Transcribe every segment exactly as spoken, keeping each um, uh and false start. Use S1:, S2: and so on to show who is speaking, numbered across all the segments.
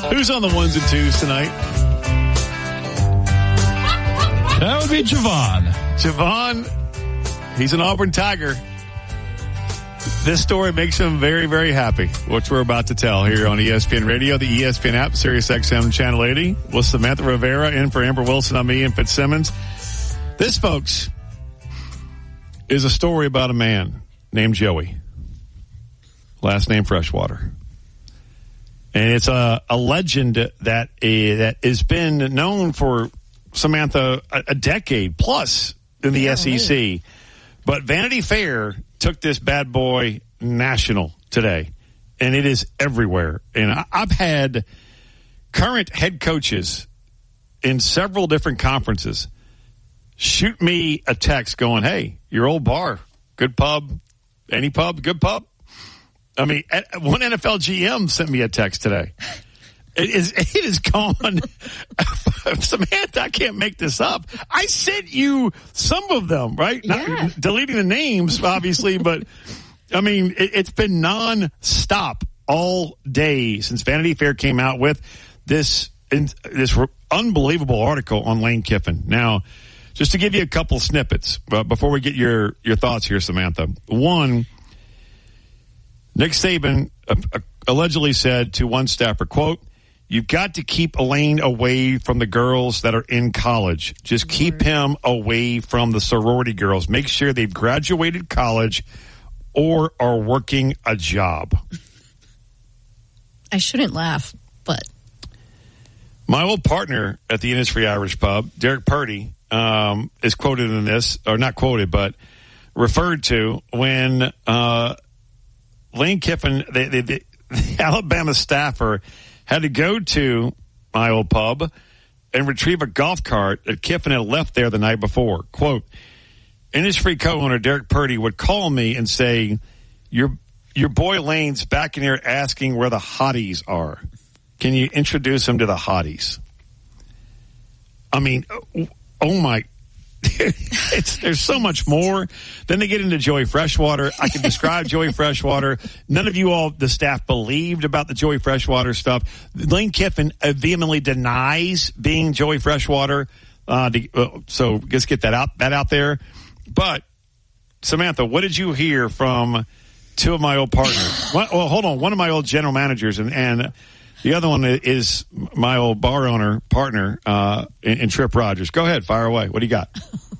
S1: Who's on the ones and twos tonight?
S2: That would be Javon.
S1: Javon, he's an Auburn Tiger. This story makes him very, very happy, which we're about to tell here on E S P N Radio, the E S P N app, Sirius X M Channel eighty. With Samantha Rivera in for Amber Wilson. I'm Ian Fitzsimmons. This, folks, is a story about a man named Joey. Last name Freshwater. And it's a, a legend that, uh, that has been known for, Samantha, a, a decade plus in the yeah, S E C. Right. But Vanity Fair took this bad boy national today, and it is everywhere. And I, I've had current head coaches in several different conferences shoot me a text going, hey, your old bar, good pub, any pub, good pub. I mean, one N F L G M sent me a text today. It is, it is gone. Samantha, I can't make this up. I sent you some of them, right?
S3: Yeah.
S1: Not deleting the names, obviously, but I mean, it, it's been non-stop all day since Vanity Fair came out with this, this unbelievable article on Lane Kiffin. Now, just to give you a couple snippets, but before we get your, your thoughts here, Samantha. One, Nick Saban uh, uh, allegedly said to one staffer, quote, you've got to keep Elaine away from the girls that are in college. Just keep him away from the sorority girls. Make sure they've graduated college or are working a job.
S3: I shouldn't laugh, but.
S1: My old partner at the Innisfree Irish Pub, Derek Purdy, um, is quoted in this, or not quoted, but referred to when uh, Lane Kiffin, the, the, the Alabama staffer, had to go to my old pub and retrieve a golf cart that Kiffin had left there the night before. Quote, Innisfree co-owner Derek Purdy would call me and say, your your boy Lane's back in here asking where the hotties are. Can you introduce him to the hotties? I mean, oh my, it's, there's so much more. Then they get into Joey Freshwater. I can describe Joey Freshwater. None of you all, the staff, believed about the Joey Freshwater stuff. Lane Kiffin vehemently denies being Joey Freshwater. Uh, to, so let's get that out, that out there. But Samantha, what did you hear from two of my old partners? One, well, hold on. One of my old general managers and, and the other one is my old bar owner partner, uh, in, in Trip Rogers. Go ahead. Fire away. What do you got?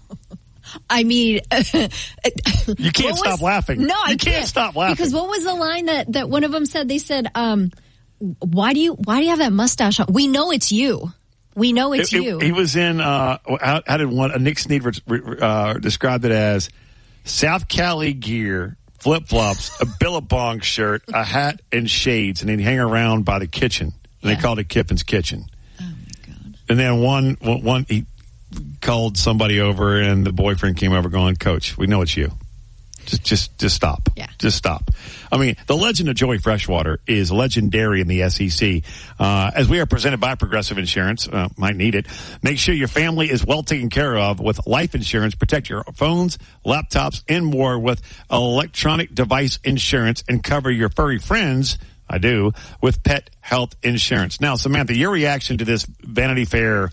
S3: I mean,
S1: you can't
S3: was,
S1: stop laughing.
S3: No, I
S1: you can't,
S3: can't
S1: stop laughing.
S3: Because what was the line that, that one of them said? They said, um, why do you, why do you have that mustache on? We know it's you. We know it's
S1: it,
S3: you.
S1: It, he was in, uh, how, how did one, uh, Nick Snead uh, described it as South Cali gear, flip-flops, a Billabong shirt, a hat, and shades, and he'd hang around by the kitchen. And yeah. They called it Kiffin's Kitchen.
S3: Oh, my God.
S1: And then one, one, he called somebody over, and the boyfriend came over going, Coach, we know it's you. Just, just, just stop.
S3: Yeah.
S1: Just stop. I mean, the legend of Joey Freshwater is legendary in the S E C. Uh, as we are presented by Progressive Insurance, uh, might need it. Make sure your family is well taken care of with life insurance. Protect your phones, laptops, and more with electronic device insurance, and cover your furry friends. I do with pet health insurance. Now, Samantha, your reaction to this Vanity Fair?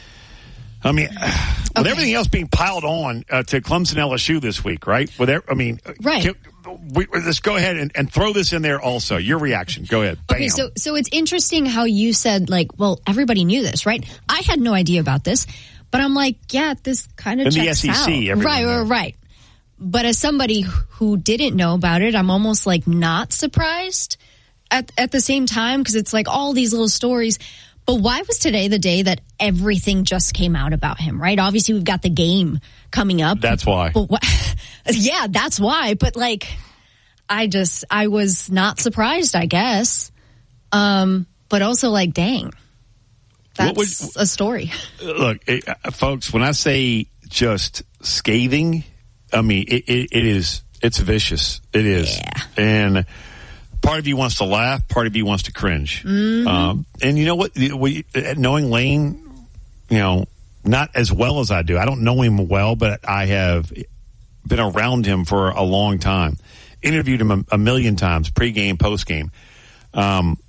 S1: I mean, okay. With everything else being piled on uh, to Clemson L S U this week, right? With every, I mean,
S3: right.
S1: Can, we, let's go ahead and, and throw this in there also. Your reaction. Go ahead. Bam.
S3: Okay, so so it's interesting how you said, like, well, everybody knew this, right? I had no idea about this, but I'm like, yeah, this kind of checks out.
S1: In the S E C,
S3: out. Right, right, right. But as somebody who didn't know about it, I'm almost like not surprised at at the same time, because it's like all these little stories. But why was today the day that everything just came out about him, right? Obviously, we've got the game coming up.
S1: That's why.
S3: But wh- yeah, that's why. But, like, I just, I was not surprised, I guess. Um, but also, like, dang, that's would, a story.
S1: Look, it, uh, folks, when I say just scathing, I mean, it, it, it is, it's vicious. It is.
S3: Yeah.
S1: And part of you wants to laugh. Part of you wants to cringe.
S3: Mm-hmm.
S1: Um, and you know what? We, knowing Lane, you know, not as well as I do. I don't know him well, but I have been around him for a long time. Interviewed him a, a million times, pregame, postgame. Um,